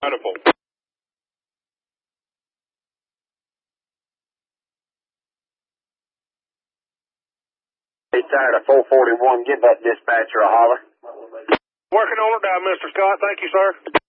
Wonderful. He's tired of 441. Give that dispatcher a holler. Working on it now, Mr. Scott. Thank you, sir.